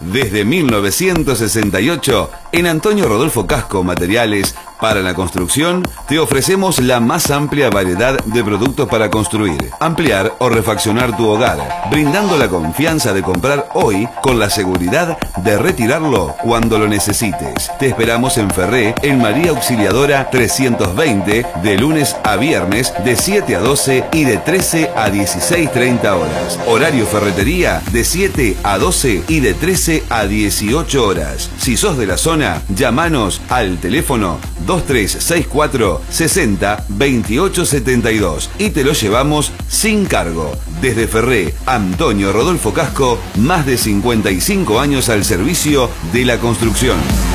Desde 1968, en Antonio Rodolfo Casco Materiales para la Construcción, te ofrecemos la más amplia variedad de productos para construir, ampliar o refaccionar tu hogar, brindando la confianza de comprar hoy con la seguridad de retirarlo cuando lo necesites. Te esperamos en Ferré, en María Auxiliadora 320, de lunes a viernes de 7 a 12 y de 13 a 16:30 horas. Horario ferretería de 7 a 12 y de 13 a 18 horas. Si sos de la zona, llámanos al teléfono 2364 60 28 72 y te lo llevamos sin cargo. Desde Ferré, Antonio Rodolfo Casco, más de 55 años al servicio de la construcción.